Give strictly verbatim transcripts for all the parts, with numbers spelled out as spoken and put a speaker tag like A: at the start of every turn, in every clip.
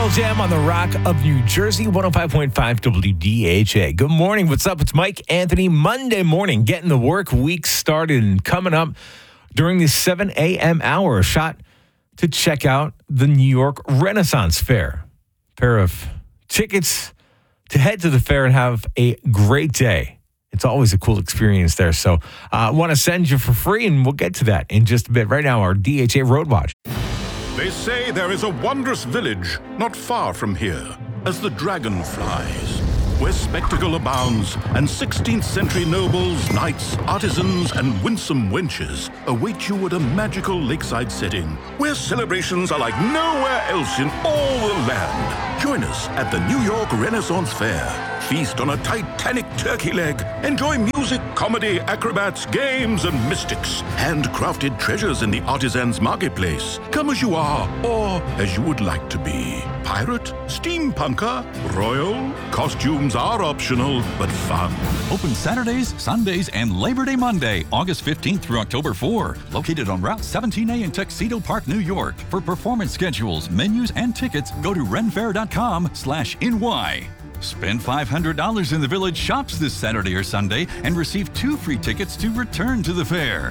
A: Pearl Jam on the Rock of New Jersey, one oh five point five W D H A. Good morning. What's up? It's Mike Anthony. Monday morning, getting the work week started and coming up during the seven a.m. hour, a shot to check out the New York Renaissance Fair. A pair of tickets to head to the fair and have a great day. It's always a cool experience there. So I uh, want to send you for free, and we'll get to that in just a bit. Right now, our D H A Road Watch.
B: They say there is a wondrous village not far from here, as the dragon flies, where spectacle abounds, and sixteenth century nobles, knights, artisans, and winsome wenches await you at a magical lakeside setting, where celebrations are like nowhere else in all the land. Join us at the New York Renaissance Fair. Feast on a titanic turkey leg. Enjoy music, comedy, acrobats, games, and mystics. Handcrafted treasures in the artisans' marketplace. Come as you are, or as you would like to be. Pirate, steampunker, royal. Costumes are optional, but fun.
C: Open Saturdays, Sundays, and Labor Day Monday, August fifteenth through October fourth. Located on Route seventeen A in Tuxedo Park, New York. For performance schedules, menus, and tickets, go to renfair.com slash NY. Spend five hundred dollars in the Village Shops this Saturday or Sunday and receive two free tickets to return to the fair.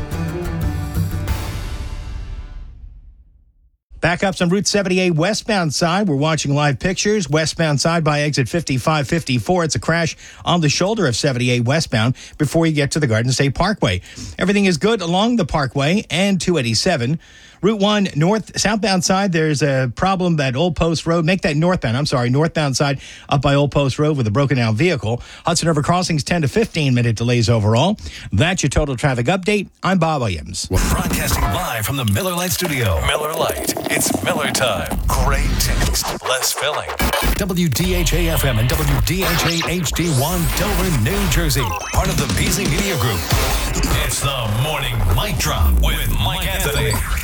D: Backups on Route seventy-eight westbound side. We're watching live pictures. Westbound side by exit fifty-five fifty-four. It's a crash on the shoulder of seventy-eight westbound before you get to the Garden State Parkway. Everything is good along the Parkway and two eighty-seven. Route one north, southbound side, there's a problem at Old Post Road. Make that northbound, I'm sorry, northbound side up by Old Post Road with a broken down vehicle. Hudson River Crossings, ten to fifteen minute delays overall. That's your total traffic update. I'm Bob Williams.
E: Broadcasting live from the Miller Lite studio. Miller Lite. It's Miller time. Great taste. Less filling. W D H A F M and W D H A H D one, Dover, New Jersey. Part of the Beasley Media Group. It's the Morning Mic Drop with Mike Anthony.